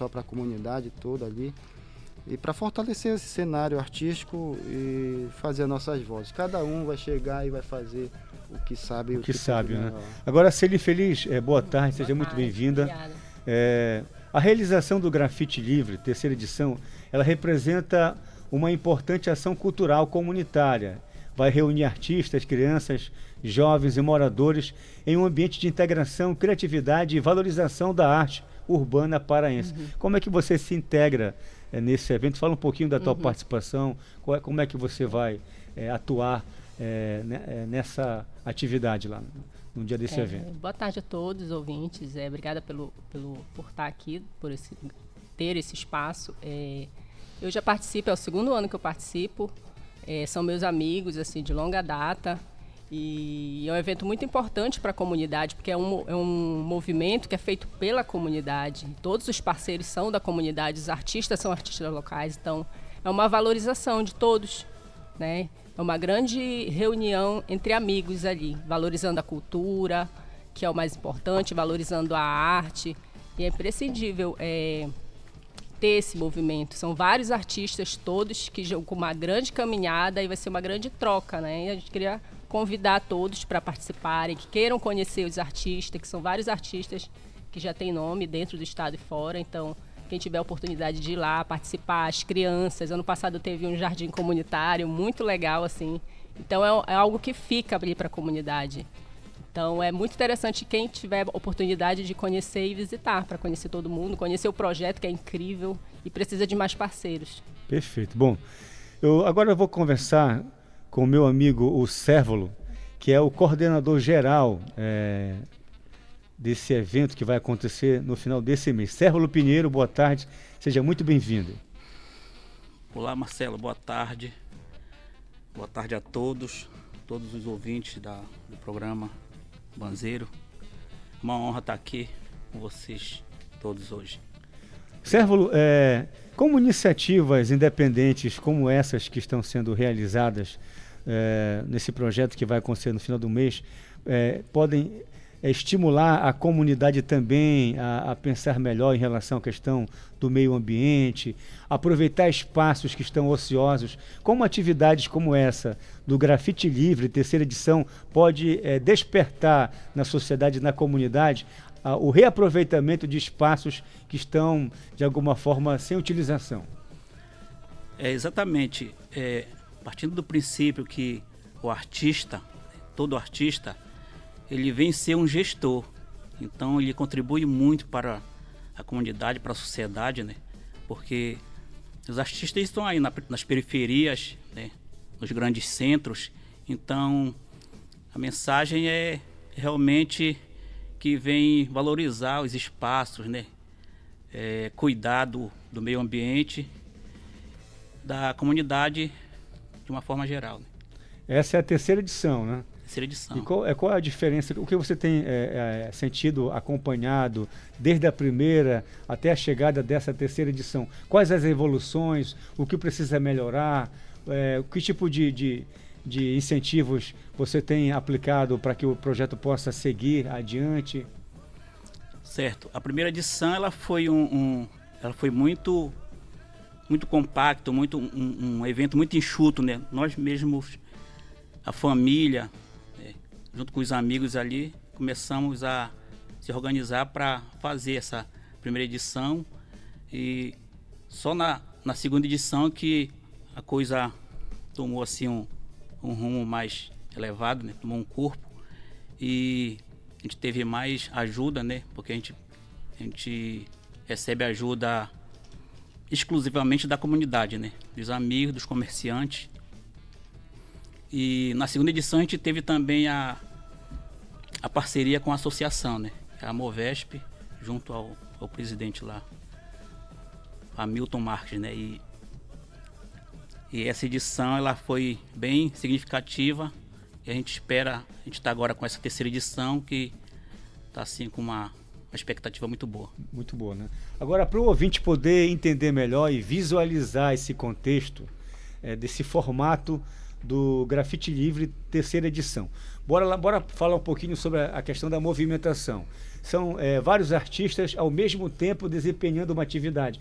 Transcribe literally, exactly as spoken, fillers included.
só para a comunidade toda ali. E para fortalecer esse cenário artístico e fazer as nossas vozes. Cada um vai chegar e vai fazer o que sabe. O, o que, que sabe, né? melhor. Agora, Celi Feliz, é, boa tarde, seja Boa muito tarde, bem-vinda. obrigada. É, a realização do Grafite Livre, terceira edição, ela representa uma importante ação cultural comunitária. Vai reunir artistas, crianças, jovens e moradores em um ambiente de integração, criatividade e valorização da arte urbana paraense. Uhum. Como é que você se integra é, nesse evento? Fala um pouquinho da tua uhum. participação, qual é, como é que você vai é, atuar é, nessa atividade lá no dia desse é, evento. Boa tarde a todos os ouvintes, é, obrigada pelo, pelo, por estar aqui, por esse, ter esse espaço. É, eu já participo, é o segundo ano que eu participo, é, são meus amigos assim, de longa data, e é um evento muito importante para a comunidade, porque é um, é um movimento que é feito pela comunidade, todos os parceiros são da comunidade, os artistas são artistas locais, então é uma valorização de todos, né? É uma grande reunião entre amigos ali, valorizando a cultura, que é o mais importante, valorizando a arte. E é imprescindível é, ter esse movimento. São vários artistas todos que com uma grande caminhada e vai ser uma grande troca, né? E a gente queria convidar todos para participarem, que queiram conhecer os artistas, que são vários artistas que já têm nome dentro do estado e fora, então quem tiver a oportunidade de ir lá participar, as crianças. Ano passado teve um jardim comunitário muito legal, assim. Então é, é algo que fica ali para a comunidade. Então é muito interessante quem tiver a oportunidade de conhecer e visitar, para conhecer todo mundo, conhecer o projeto, que é incrível e precisa de mais parceiros. Perfeito. Bom, eu, agora eu vou conversar com o meu amigo, o Cérvulo, que é o coordenador geral é, desse evento que vai acontecer no final desse mês. Cérvulo Pinheiro, boa tarde, seja muito bem-vindo. Olá, Marcelo, boa tarde. Boa tarde a todos, todos os ouvintes da, do programa Banzeiro. Uma honra estar aqui com vocês todos hoje. Cérvulo, é, como iniciativas independentes como essas que estão sendo realizadas é, nesse projeto que vai acontecer no final do mês, é, podem É estimular a comunidade também a, a pensar melhor em relação à questão do meio ambiente, aproveitar espaços que estão ociosos, como atividades como essa do Grafite Livre, terceira edição, pode é, despertar na sociedade, na comunidade, a, o reaproveitamento de espaços que estão, de alguma forma, sem utilização. É, exatamente. É, partindo do princípio que o artista, todo artista, ele vem ser um gestor, então ele contribui muito para a comunidade, para a sociedade, né? Porque os artistas estão aí na, nas periferias, né? Nos grandes centros, então a mensagem é realmente que vem valorizar os espaços, né? É, cuidar do, do meio ambiente, da comunidade de uma forma geral, né? Essa é a terceira edição, né? Edição. E qual, é, qual é a diferença? O que você tem é, é, sentido, acompanhado desde a primeira até a chegada dessa terceira edição? Quais as evoluções? O que precisa melhorar? É, que tipo de, de, de incentivos você tem aplicado para que o projeto possa seguir adiante? Certo. A primeira edição ela foi um, um ela foi muito muito compacto, muito um, um evento muito enxuto, né? Nós mesmos, a família, junto com os amigos ali, começamos a se organizar para fazer essa primeira edição, e só na, na segunda edição que a coisa tomou assim um, um rumo mais elevado, né? Tomou um corpo, e a gente teve mais ajuda, né? Porque a gente, a gente recebe ajuda exclusivamente da comunidade, né? Dos amigos, dos comerciantes. E na segunda edição a gente teve também a, a parceria com a associação, né? A Movesp, junto ao, ao presidente lá, Hamilton Marques, né? E, e essa edição ela foi bem significativa, e a gente espera, a gente está agora com essa terceira edição que está assim com uma, uma expectativa muito boa. Muito boa, né? Agora, para o ouvinte poder entender melhor e visualizar esse contexto é, desse formato do Grafite Livre, terceira edição. Bora lá, bora falar um pouquinho sobre a, a questão da movimentação. São é, vários artistas ao mesmo tempo desempenhando uma atividade.